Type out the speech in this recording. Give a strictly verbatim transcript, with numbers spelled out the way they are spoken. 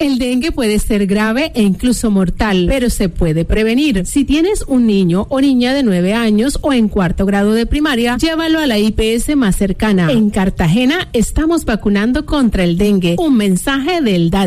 El dengue puede ser grave e incluso mortal, pero se puede prevenir. Si tienes un niño o niña de nueve años o en cuarto grado de primaria, llévalo a la I P S más cercana. En Cartagena estamos vacunando contra el dengue. Un mensaje del D A